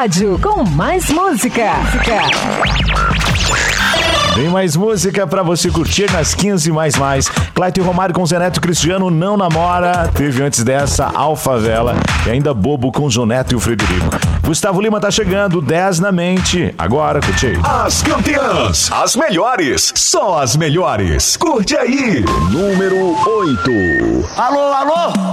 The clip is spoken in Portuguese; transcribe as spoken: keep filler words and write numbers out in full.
rádio com mais música. Tem mais música pra você curtir nas quinze mais mais. Clayton e Romário com Zé Neto e Cristiano não namora. Teve antes dessa Alfavela e ainda Bobo com João Neto e o Frederico. Gustavo Lima tá chegando, dez na mente. Agora, curte aí. As campeãs, as melhores, só as melhores. Curte aí. Número oito. Alô, alô?